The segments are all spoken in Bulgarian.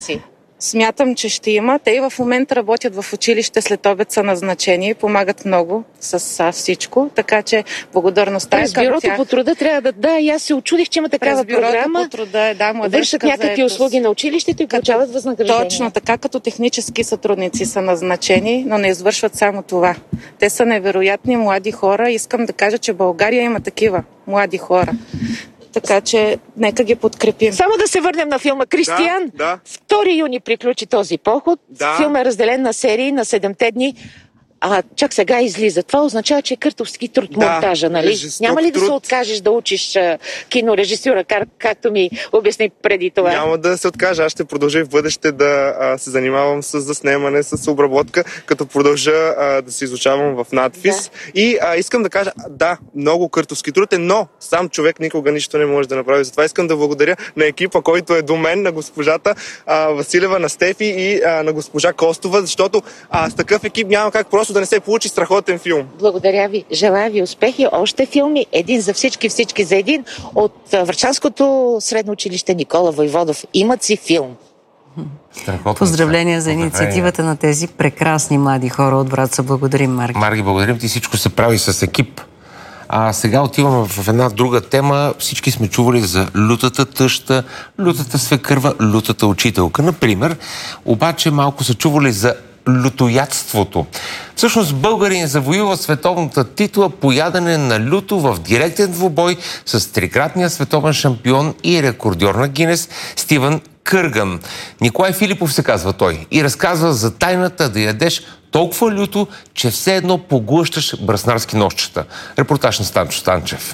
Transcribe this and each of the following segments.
Смятам, че ще има. Те и в момента работят в училище, след обед са назначени и помагат много с всичко, така че благодарността е към бюрото тях. по труда трябва да... и аз се учудих, че има такава програма. По труда, вършат някакви услуги на училището и получават възнаграждение. Точно така, като технически сътрудници са назначени, но не извършват само това. Те са невероятни млади хора. Искам да кажа, че България има такива млади хора. Така че нека ги подкрепим. Само да се върнем на филма Кристиян. 2 юни приключи този поход. Филм е разделен на серии на 7-те дни. Чак сега излиза. Това означава, че е къртовски труд монтажа, нали? Няма ли да се откажеш да учиш кинорежисура, както ми обясни преди това? Няма да се откажа. Аз ще продължа в бъдеще да се занимавам с заснемане, с обработка, като продължа да се изучавам в надпис. И искам да кажа, много къртовски труд е, но сам човек никога нищо не може да направи. Затова искам да благодаря на екипа, който е до мен, на госпожата Василева, на Стефи и на госпожа Костова, защото с такъв екип няма как просто да не се получи страхотен филм. Благодаря ви. Желая ви успехи. Още филми. Един за всички, всички за един. От Врачанското средно училище Никола Войводов. Имат си филм. Поздравления за инициативата на тези прекрасни млади хора от Враца. Благодарим, Марги. Марги, благодарим ти. Всичко се прави с екип. Сега отиваме в една друга тема. Всички сме чували за лютата тъща, лютата свекърва, лютата учителка. Например, обаче малко са чували за лютоядството. Всъщност българин завоюва световната титла по ядене на люто в директен двубой с трикратния световен шампион и рекордьор на Гинес Стивън Кърган. Николай Филипов се казва той и разказва за тайната да ядеш толкова люто, че все едно поглъщаш браснарски нощчета. Репортаж на Станчо Станчев.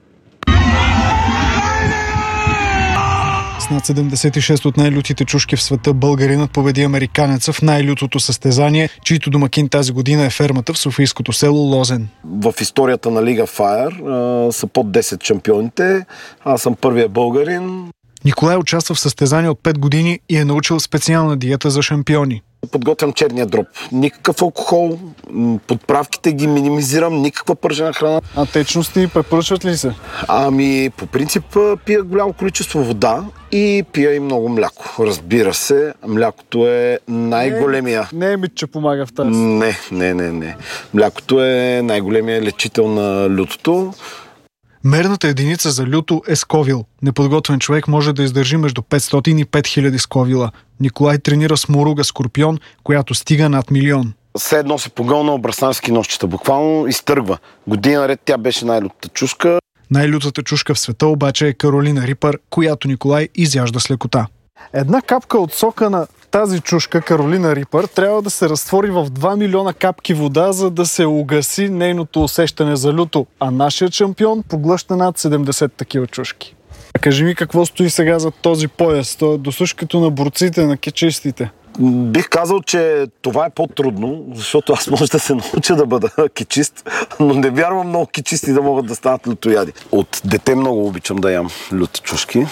С над 76 от най-лютите чушки в света българинът победи американеца в най-лютото състезание, чийто домакин тази година е фермата в софийското село Лозен. В историята на Лига Файер са под 10 шампионите. Аз съм първия българин. Николай участва в състезание от 5 години и е научил специална диета за шампиони. Подготвям черния дроб. Никакъв алкохол, подправките ги минимизирам, никаква пържена храна. А течности препоръчват ли се? По принцип пия голямо количество вода и пия и много мляко. Разбира се, млякото е най-големия... Не е мит, че помага в тази. Не. Млякото е най-големия лечител на лютото. Мерната единица за люто е сковил. Неподготвен човек може да издържи между 500 и 5000 сковила. Николай тренира смуруга скорпион, която стига над 1 милион. Все едно се погълна браснарски нощчета. Буквално изтъргва. Година наред тя беше най-лютата чушка. Най-лютата чушка в света обаче е Каролина Рипър, която Николай изяжда с лекота. Една капка от сока на тази чушка, Каролина Рипър, трябва да се разтвори в 2 милиона капки вода, за да се угаси нейното усещане за люто. А нашият шампион поглъща над 70 такива чушки. Кажи ми какво стои сега за този пояс? То е досушкато на борците, на кечистите. Бих казал, че това е по-трудно, защото аз може да се науча да бъда кечист, но не вярвам много кечисти да могат да станат лютояди. От дете много обичам да ям люти чушки.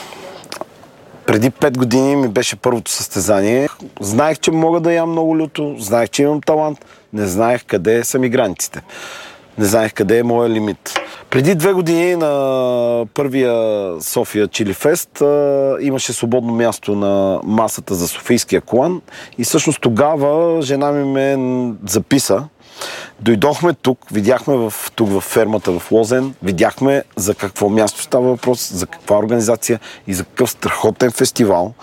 Преди 5 години ми беше първото състезание. Знаех, че мога да ям много люто, знаех, че имам талант, не знаех къде са ми границите. Не знаех къде е моя лимит. Преди 2 години на първия София Чили Фест имаше свободно място на масата за Софийския колан и всъщност тогава жена ми ме записа. Дойдохме тук, видяхме тук в фермата в Лозен, видяхме за какво място става въпрос, за каква организация и за какъв страхотен фестивал.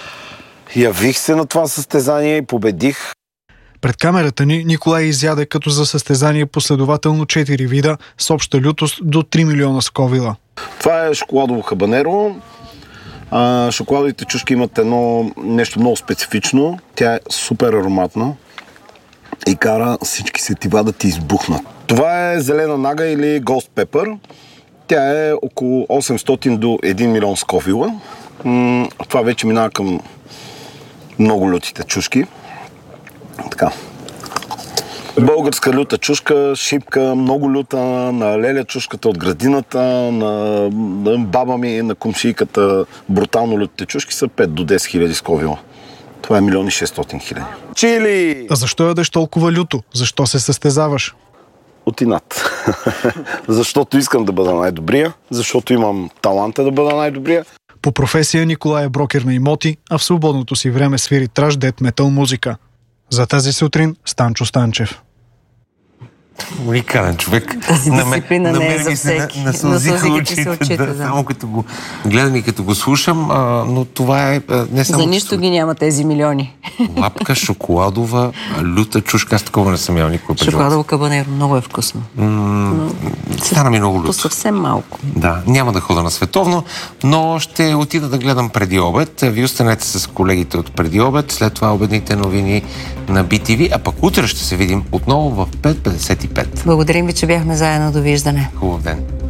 Явих се на това състезание и победих. Пред камерата ни Николай изяде като за състезание последователно 4 вида с обща лютост до 3 милиона сковила. Това е шоколадово хабанеро. Шоколадовите чушки имат нещо много специфично. Тя е супер ароматна и кара всички сетива да ти избухнат. Това е зелена нага или Ghost Pepper. Тя е около 800 до 1 милион сковила. Това вече минава към много лютите чушки. Така. Българска люта чушка, шипка, много люта, на Леля чушката от градината, на баба ми, на комшийката, брутално лютите чушки са 5 до 10 хиляди сковила. Това е 1 600 000. Чили! А защо ядеш толкова люто? Защо се състезаваш? От инат. Защото искам да бъда най-добрия, защото имам таланта да бъда най-добрия. По професия Николай е брокер на имоти, а в свободното си време свири траш дет метал музика. За тази сутрин Станчо Станчев. Уникален човек. Тази дисциплина не е за всеки. Насълзиха очите. Да. Само като го гледам и като го слушам, но това е не само... За нищо ги няма тези милиони. Лапка, шоколадова, люта чушка. Аз такова не съм ял никога пред живота. Шоколадово кабанеро, много е вкусно. Стана ми много люто. Съвсем малко. Да, няма да хода на световно, но ще отида да гледам преди обед. Вие останете с колегите от преди обед, след това обедните новини на BTV, а пък утре ще се видим отново в 5:55. Благодарим ви, че бяхме заедно. Довиждане. Хубав ден.